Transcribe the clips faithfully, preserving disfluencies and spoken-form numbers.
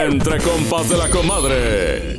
Entre compas de la comadre.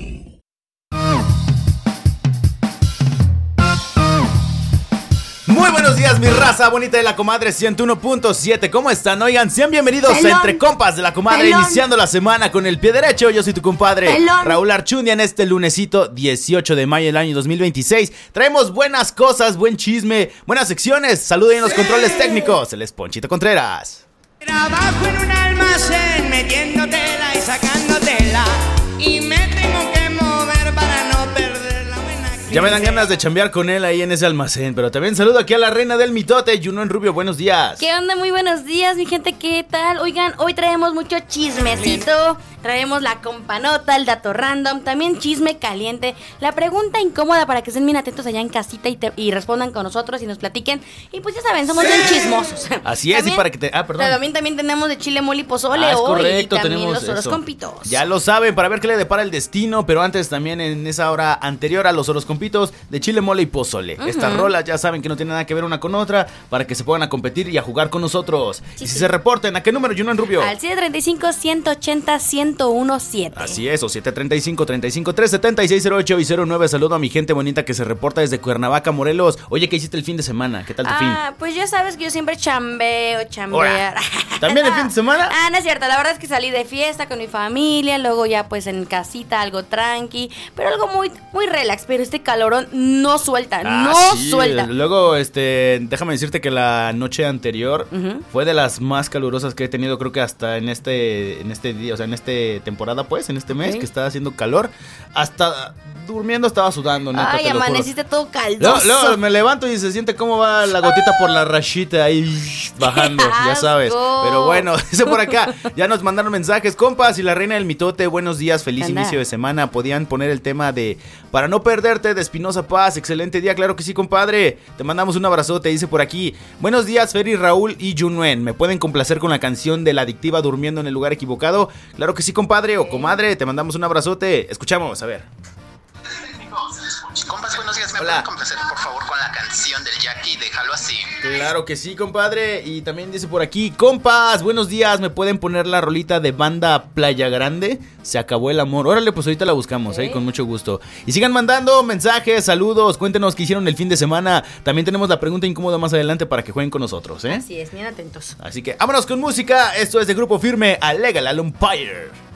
Muy buenos días, mi raza bonita de la comadre ciento uno punto siete. ¿Cómo están? Oigan, sean bienvenidos Pelón. a Entre Compas de la Comadre, Pelón. iniciando la semana con el pie derecho. Yo soy tu compadre Pelón. Raúl Archundia en este lunesito dieciocho de mayo del año dos mil veintiséis. Traemos buenas cosas, buen chisme, buenas secciones. Saluden en los controles técnicos. El es Ponchito Contreras. Trabajo en un almacén metiendo tela y sacando tela y me tengo que mover para no perder la buena clientela. Ya me dan ganas de chambear con él ahí en ese almacén. Pero también saludo aquí a la reina del mitote, Juno Rubio. Buenos días. ¿Qué onda? Muy buenos días, mi gente, ¿qué tal? Oigan, hoy traemos mucho chismecito. Traemos la companota, el dato random, también chisme caliente, la pregunta incómoda para que estén bien atentos allá en casita y, te, y respondan con nosotros y nos platiquen. Y pues ya saben, somos bien chismosos. Así es, También- y para que te... Ah, perdón. También, también tenemos de chile, mole y pozole Ah, es hoy. correcto, y también tenemos los oros eso. compitos. Ya lo saben, para ver qué le depara el destino. Pero antes también en esa hora anterior a los horoscompitos de chile, mole y pozole. Ujú. Estas rolas ya saben que no tienen nada que ver una con otra, para que se pongan a competir y a jugar con nosotros. Sí, y si sí. se reporten, ¿a qué número, Juno Rubio? Al siete treinta y cinco, ciento ochenta, ciento diecisiete. Así es, o siete treinta y cinco, treinta y cinco, tres setenta y seis, cero ocho y cero nueve. Saludo a mi gente bonita que se reporta desde Cuernavaca, Morelos. Oye, ¿qué hiciste el fin de semana? ¿Qué tal tu Ah, pues ya sabes que yo siempre chambeo, chambear. Ora. ¿También el fin de semana? Ah, no es cierto, la verdad es que salí de fiesta con mi familia, luego ya pues en casita algo tranqui, pero algo muy muy relax, pero este calorón no suelta, Ah, no sí. suelta. Luego, este, déjame decirte que la noche anterior Ujú. fue de las más calurosas que he tenido, creo que hasta en este, en este día, o sea, en esta temporada, pues, en este mes Ok. que está haciendo calor, hasta durmiendo estaba sudando, neta, Ay, te lo juro. amaneciste todo Luego, caldoso. luego me levanto y se siente cómo va la gotita por la rachita ahí bajando, ya asco! sabes. Pero bueno, dice por acá, ya nos mandaron mensajes, compas, y la reina del mitote, buenos días, feliz Anda. inicio de semana. Podían poner el tema de Para no perderte de Espinosa Paz, excelente día, claro que sí, compadre. Te mandamos un abrazote, dice por aquí. Buenos días, Ferry, Raúl y Junuen. ¿Me pueden complacer con la canción de La Adictiva Durmiendo en el Lugar Equivocado? Claro que sí, compadre o comadre, te mandamos un abrazote. Escuchamos, a ver. Compas, buenos días. ¿Me Hola. pueden complacer, por favor, con la canción del Jackie? Déjalo así. Claro que sí, compadre. Y también dice por aquí, compas, buenos días. ¿Me pueden poner la rolita de banda Playa Grande? Se acabó el amor. Órale, pues ahorita la buscamos, ¿eh? Con mucho gusto. Y sigan mandando mensajes, saludos. Cuéntenos qué hicieron el fin de semana. También tenemos la pregunta incómoda más adelante para que jueguen con nosotros, ¿eh? Así es, bien atentos. Así que vámonos con música. Esto es de Grupo Firme, Alegal al Umpire.